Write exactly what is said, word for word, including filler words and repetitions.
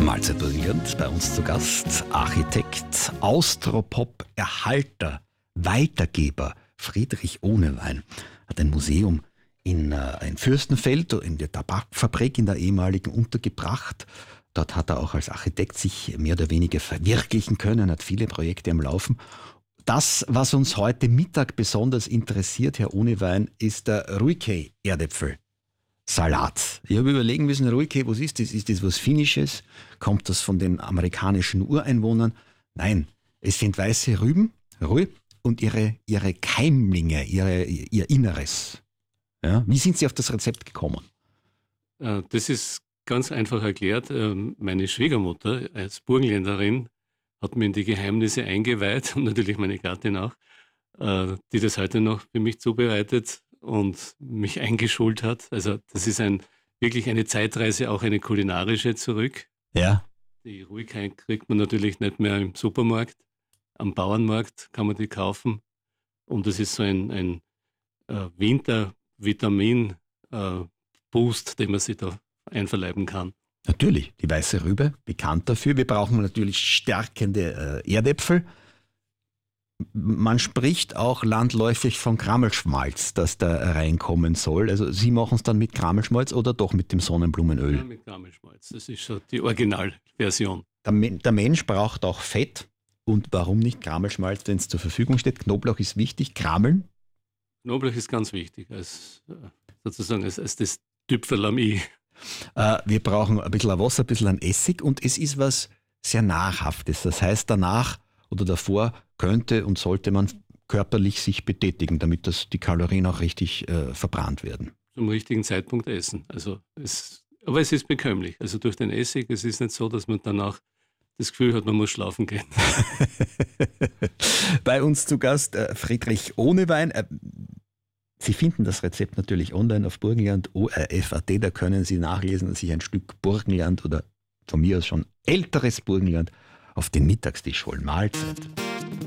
Mahlzeit Burgenland, bei uns zu Gast Architekt, Austropop-Erhalter, Weitergeber Friedrich Ohnewein hat ein Museum in, äh, in Fürstenfeld, in der Tabakfabrik in der ehemaligen untergebracht. Dort hat er auch als Architekt sich mehr oder weniger verwirklichen können, hat viele Projekte am Laufen. Das, was uns heute Mittag besonders interessiert, Herr Ohnewein, ist der Ruikei-Erdäpfel. Salat. Ich habe überlegen müssen, Ruikei, was ist das? Ist das was Finnisches? Kommt das von den amerikanischen Ureinwohnern? Nein, es sind weiße Rüben, Rui, und ihre, ihre Keimlinge, ihre, ihr Inneres. Ja? Wie sind Sie auf das Rezept gekommen? Das ist ganz einfach erklärt. Meine Schwiegermutter als Burgenländerin hat mir in die Geheimnisse eingeweiht und natürlich meine Gattin auch, die das heute noch für mich zubereitet und mich eingeschult hat. Also das ist ein, wirklich eine Zeitreise, auch eine kulinarische zurück. Ja. Die Ruikei kriegt man natürlich nicht mehr im Supermarkt. Am Bauernmarkt kann man die kaufen. Und das ist so ein, ein äh, Winter-Vitamin-Boost, äh, den man sich da einverleiben kann. Natürlich, die weiße Rübe, bekannt dafür. Wir brauchen natürlich stärkende äh, Erdäpfel. Man spricht auch landläufig von Krammelschmalz, das da reinkommen soll. Also Sie machen es dann mit Krammelschmalz oder doch mit dem Sonnenblumenöl? Ja, mit Krammelschmalz. Das ist schon die Originalversion. Der, der Mensch braucht auch Fett. Und warum nicht Krammelschmalz, wenn es zur Verfügung steht? Knoblauch ist wichtig. Krammeln? Knoblauch ist ganz wichtig, als, sozusagen als, als das Tüpferl am I. Äh, wir brauchen ein bisschen Wasser, ein bisschen an Essig und es ist was sehr Nahrhaftes. Das heißt, danach oder davor könnte und sollte man körperlich sich betätigen, damit das, die Kalorien auch richtig äh, verbrannt werden. Zum richtigen Zeitpunkt essen. Also es, aber es ist bekömmlich. Also durch den Essig, es ist nicht so, dass man danach das Gefühl hat, man muss schlafen gehen. Bei uns zu Gast äh, Friedrich Ohnewein. Äh, Sie finden das Rezept natürlich online auf Burgenland O R F Punkt A T. Da können Sie nachlesen, dass sich ein Stück Burgenland oder von mir aus schon älteres Burgenland auf den Mittagstisch holen. Mahlzeit.